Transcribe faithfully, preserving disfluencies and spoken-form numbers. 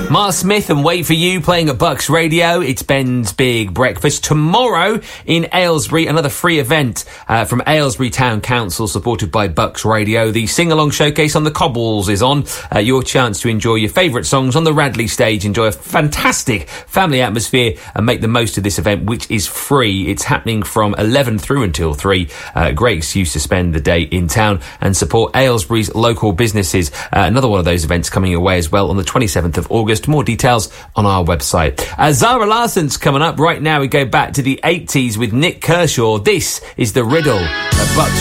Mark Smith and Wait For You playing at Bucks Radio. It's Ben's Big Breakfast. Tomorrow in Aylesbury, another free event uh, from Aylesbury Town Council, supported by Bucks Radio. The sing-along showcase on the Cobbles is on. Uh, your chance to enjoy your favourite songs on the Radley stage, enjoy a fantastic family atmosphere and make the most of this event, which is free. It's happening from eleven through until three. Uh, great excuse to spend the day in town and support Aylesbury's local businesses. Uh, another one of those events coming your way as well on the twenty-seventh of August. More details on our website. Uh, Zara Larsson's coming up. Right now we go back to the eighties with Nick Kershaw. This is The Riddle at Bucks